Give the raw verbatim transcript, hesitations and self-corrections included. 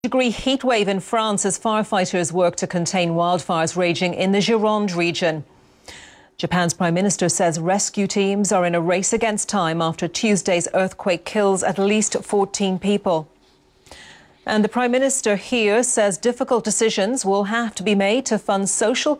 Degree heatwave in France as firefighters work to contain wildfires raging in the Gironde region. Japan's Prime Minister says rescue teams are in a race against time after Tuesday's earthquake kills at least fourteen people. And the Prime Minister here says difficult decisions will have to be made to fund social